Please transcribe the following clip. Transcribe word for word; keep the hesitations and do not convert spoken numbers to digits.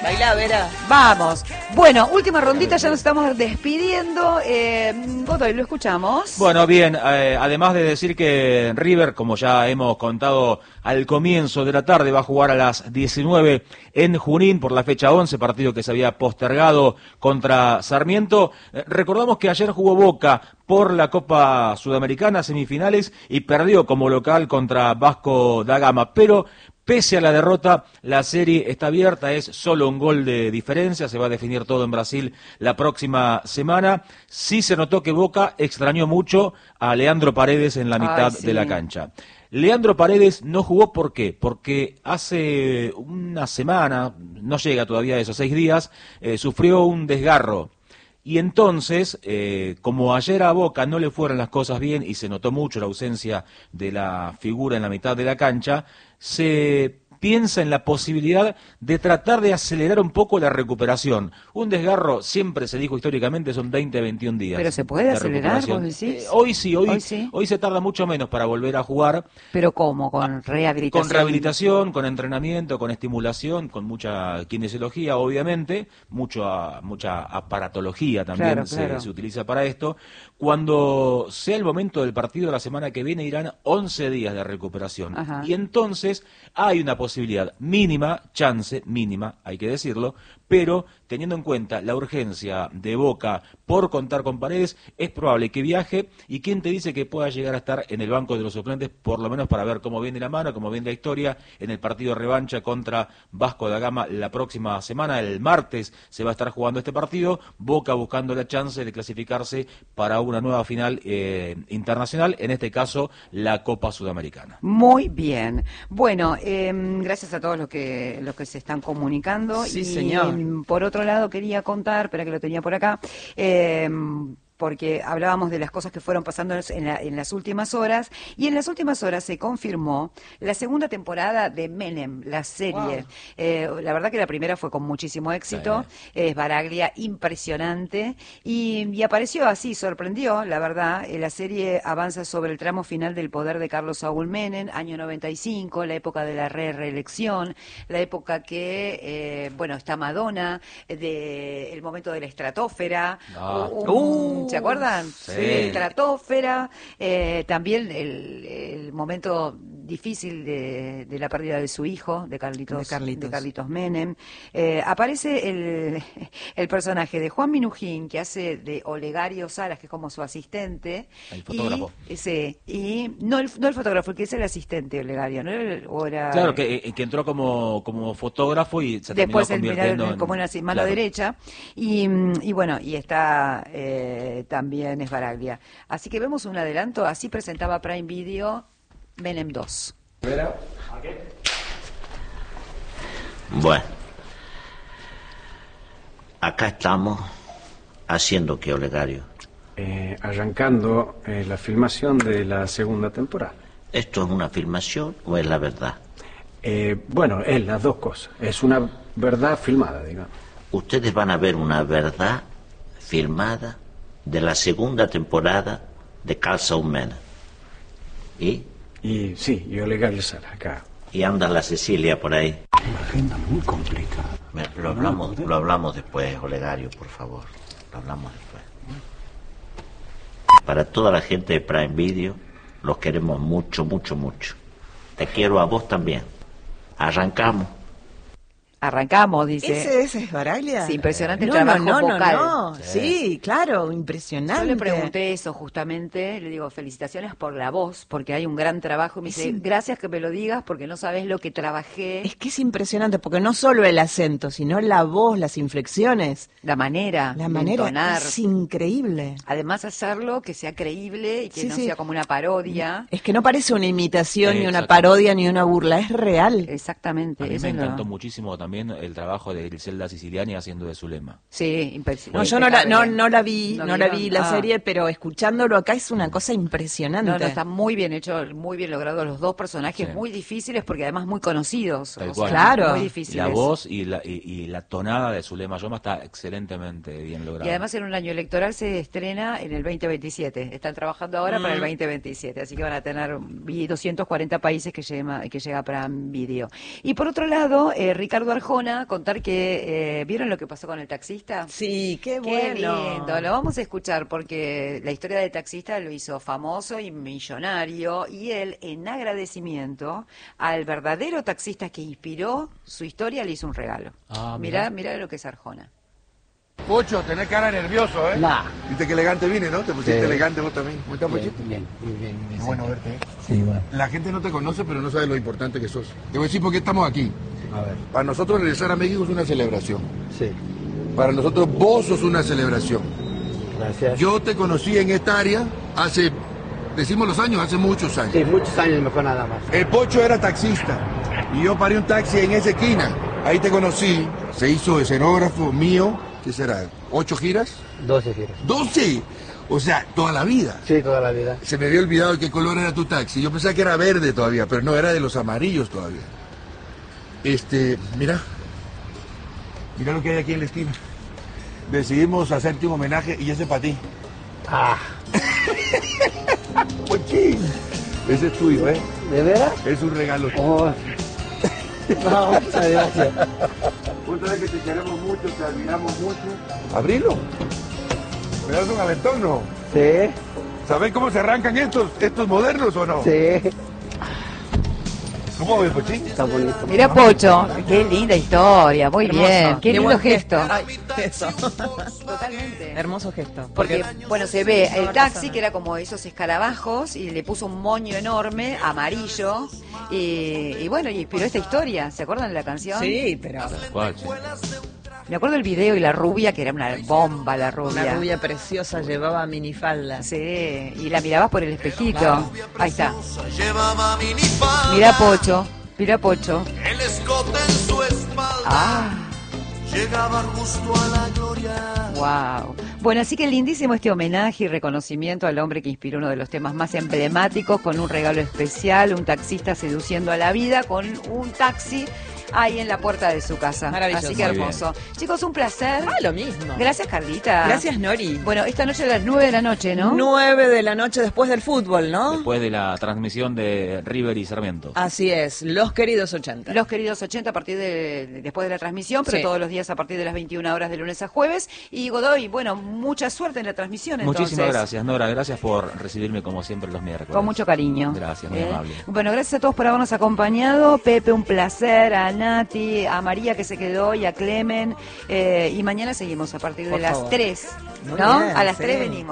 Bailá, Vera. Vamos. Bueno, última rondita, ya nos estamos despidiendo. Eh, Godoy, lo escuchamos. Bueno, bien, eh, además de decir que River, como ya hemos contado al comienzo de la tarde, va a jugar a las diecinueve en Junín por la fecha once, partido que se había postergado contra Sarmiento. Eh, recordamos que ayer jugó Boca por la Copa Sudamericana, semifinales, y perdió como local contra Vasco da Gama, pero pese a la derrota, la serie está abierta, es solo un gol de diferencia, se va a definir todo en Brasil la próxima semana. Sí se notó que Boca extrañó mucho a Leandro Paredes en la mitad Ay, sí. de la cancha. Leandro Paredes no jugó, ¿por qué? Porque hace una semana, no llega todavía a esos seis días, eh, sufrió un desgarro. Y entonces, eh, como ayer a Boca no le fueron las cosas bien y se notó mucho la ausencia de la figura en la mitad de la cancha, se piensa en la posibilidad de tratar de acelerar un poco la recuperación. Un desgarro, siempre se dijo históricamente, son veinte a veintiún días. ¿Pero se puede de acelerar, recuperación. vos decís? Eh, hoy sí, hoy, Hoy sí. hoy se tarda mucho menos para volver a jugar. ¿Pero cómo? ¿Con rehabilitación? Con rehabilitación, con entrenamiento, con estimulación, con mucha kinesiología, obviamente, mucho, mucha aparatología también Claro, se, claro. se utiliza para esto. Cuando sea el momento del partido la semana que viene, irán once días de recuperación. Ajá. Y entonces hay una posibilidad mínima, chance mínima, hay que decirlo, pero teniendo en cuenta la urgencia de Boca por contar con Paredes, es probable que viaje, y quién te dice que pueda llegar a estar en el banco de los suplentes, por lo menos para ver cómo viene la mano, cómo viene la historia en el partido de revancha contra Vasco da Gama la próxima semana. El martes se va a estar jugando este partido, Boca buscando la chance de clasificarse para una nueva final eh, internacional, en este caso la Copa Sudamericana. Muy bien. Bueno, eh, gracias a todos los que los que se están comunicando. Sí, y, señor. Por otro lado, quería contar, espera que lo tenía por acá, eh, porque hablábamos de las cosas que fueron pasando en, la, en las últimas horas, y en las últimas horas se confirmó la segunda temporada de Menem, la serie. Wow. Eh, la verdad que la primera fue con muchísimo éxito, es Baraglia, impresionante, y, y apareció así, sorprendió, la verdad. Eh, la serie avanza sobre el tramo final del poder de Carlos Saúl Menem, año noventa y cinco, la época de la re reelección, la época que, eh, bueno, está Madonna, de, el momento de la estratosfera, Ah. un- Uh. ¿se acuerdan? Sí. Estratosfera, eh, también el, el momento difícil de, de la pérdida de su hijo, de Carlitos, De Carlitos. de Carlitos Menem. Eh, aparece el, el personaje de Juan Minujín, que hace de Olegario Salas, que es como su asistente. El fotógrafo. Y, sí, y no el, no el fotógrafo, el que es el asistente de Olegario, ¿no? El- o era- Claro, que, eh, que entró como, como fotógrafo y se Después terminó el convirtiendo mirar en... como una así, mano claro. derecha, y, mm, y bueno, y está eh, también es Baraglia. Así que vemos un adelanto, así presentaba Prime Video Menem dos. Bueno, acá estamos haciendo que Olegario. Eh, arrancando eh, la filmación de la segunda temporada. ¿Esto es una filmación o es la verdad? Eh, bueno, es las dos cosas. Es una verdad filmada, digamos. Ustedes van a ver una verdad filmada de la segunda temporada de Carl Saúl Menem. ¿Y? Y sí, yo legalizar acá. Y anda la Cecilia por ahí. Una agenda muy complicada. Mira, Lo hablamos, lo hablamos después, Olegario, por favor. Lo hablamos después. Para toda la gente de Prime Video, los queremos mucho, mucho, mucho. Te quiero a vos también. Arrancamos. Arrancamos, dice. ¿Ese, ese es Baraglia? Sí, impresionante el no, trabajo no, no, vocal. No, no. Sí, claro, impresionante. Yo le pregunté eso justamente, le digo, felicitaciones por la voz, porque hay un gran trabajo. Me Es dice, im- gracias que me lo digas, porque no sabes lo que trabajé, Es que es impresionante, porque no solo el acento, sino la voz, las inflexiones, la manera la de manera entonar. es increíble. Además, hacerlo que sea creíble y que Sí, no sí. sea como una parodia. Es que no parece una imitación, ni una Exacto. parodia, ni una burla, es real. Exactamente. A mí eso me es lo- encantó muchísimo también el trabajo de Griselda Siciliani haciendo de Zulema. Sí, impresionante. No, yo no la, no, no la vi, ¿No no la vieron? vi la Ah. serie, pero escuchándolo acá es una cosa impresionante. No, no, está muy bien hecho, muy bien logrado los dos personajes, Sí. muy difíciles porque además muy conocidos. Tal o cual. sea, Claro. Muy Y difíciles. la voz y la, y, y la tonada de Zulema Yoma está excelentemente bien lograda. Y además en un año electoral se estrena en el veinte veintisiete. Están trabajando ahora para el veinte veintisiete, así que van a tener vi- doscientos cuarenta países que, lleva, que llega para Video. Y por otro lado, eh, Ricardo Arjona Arjona contar que, eh, ¿vieron lo que pasó con el taxista? Sí, qué Qué bueno. lindo, lo vamos a escuchar porque la historia del taxista lo hizo famoso y millonario y él en agradecimiento al verdadero taxista que inspiró su historia le hizo un regalo. Ah, mirá, mirá lo que es Arjona. Pocho, tenés cara nervioso, ¿eh? Nah. Viste que elegante vine, ¿no? Te pusiste Sí. elegante vos también. ¿Cómo estás, Bien, Pochito? bien, muy bien. muy bien, Qué bueno verte, ¿eh? Sí, bueno. La gente no te conoce, pero no sabe lo importante que sos. Te voy a decir por qué estamos aquí. A ver. Para nosotros regresar a México es una celebración. Sí, Para nosotros vos sos una celebración. gracias. Yo te conocí en esta área hace, decimos los años, hace muchos años. Sí, muchos años mejor nada más. El Pocho era taxista y yo paré un taxi en esa esquina. Ahí te conocí, se hizo escenógrafo mío, ¿qué será? ¿Ocho giras? doce giros. ¿Doce? O sea, toda la vida. Sí, toda la vida. Se me había olvidado de qué color era tu taxi. Yo pensaba que era verde todavía, pero no, era de los amarillos todavía. Este, mira. Mira lo que hay aquí en la esquina. Decidimos hacerte un homenaje y ese para ti. Ah, Pochín. Ese es tuyo, ¿eh? ¿de veras? Es un regalo. Oh. No, muchas gracias. Vos sabés que te queremos mucho, te admiramos mucho. ¿Abrilo? ¿Me das un aventón, no? Sí, ¿Sabés cómo se arrancan estos, estos modernos o no? sí. ¿Cómo ves, Pochín? Está bonito. Mirá Pocho, qué linda historia, muy Hermoso. bien, qué, lindo buen gesto. Ay, eso. Totalmente. Hermoso gesto. Porque, bueno, se ve no el va a taxi pasar. que era como esos escarabajos y le puso un moño enorme, amarillo, y, y bueno, y inspiró esta historia. ¿Se acuerdan de la canción? Sí, pero ¿Cuál, che? Me acuerdo del video y la rubia, que era una bomba la rubia. una rubia preciosa llevaba minifalda. Sí, y la mirabas por el espejito. Claro. Ahí está. Llevaba minifalda, Mirá Pocho, mirá Pocho. el escote en su espalda, Ah. llegaba justo a la gloria. Wow. Bueno, así que lindísimo este homenaje y reconocimiento al hombre que inspiró uno de los temas más emblemáticos con un regalo especial, un taxista seduciendo a la vida con un taxi ahí en la puerta de su casa. Maravilloso. Así que Muy hermoso. Chicos, un placer. Ah, lo mismo. Gracias, Carlita. Gracias, Nori. Bueno, esta noche a las nueve de la noche, ¿no? Nueve de la noche después del fútbol, ¿no? Después de la transmisión de River y Sarmiento. Así es, los queridos ochenta. Los queridos ochenta a partir de después de la transmisión, pero Sí. todos los días a partir de las veintiuna horas de lunes a jueves. Y Godoy, bueno, mucha suerte en la transmisión entonces. Muchísimas gracias, Nora. Gracias por recibirme como siempre los miércoles. Con mucho cariño. Gracias, muy ¿Eh? amable. Bueno, gracias a todos por habernos acompañado. Pepe, un placer. A Nati, a María que se quedó y a Clemen. Eh, y mañana seguimos a partir de Por las favor. tres. Muy ¿No? bien, a las sí. tres venimos.